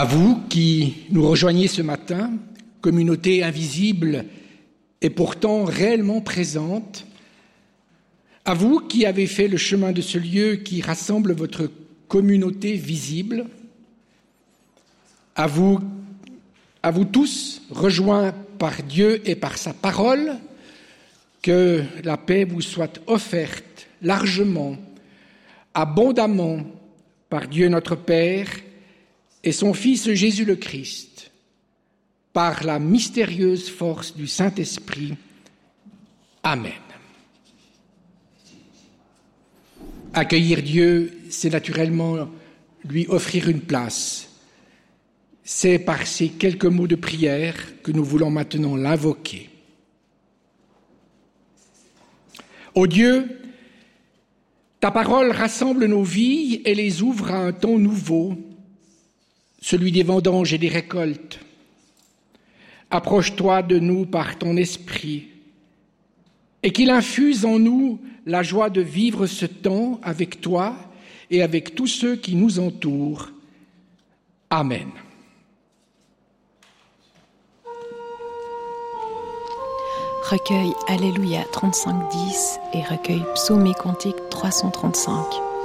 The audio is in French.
vous qui nous rejoignez ce matin, communauté invisible et pourtant réellement présente, à vous qui avez fait le chemin de ce lieu qui rassemble votre communauté visible, à vous tous rejoints par Dieu et par sa parole, que la paix vous soit offerte largement, abondamment par Dieu notre Père et son Fils Jésus le Christ, par la mystérieuse force du Saint-Esprit. Amen. Accueillir Dieu, c'est naturellement lui offrir une place. C'est par ces quelques mots de prière que nous voulons maintenant l'invoquer. Ô Dieu, ta parole rassemble nos vies et les ouvre à un temps nouveau, celui des vendanges et des récoltes. Approche-toi de nous par ton esprit et qu'il infuse en nous la joie de vivre ce temps avec toi et avec tous ceux qui nous entourent. Amen. Recueil Alléluia 35-10 et recueil Psaume et Cantique 335.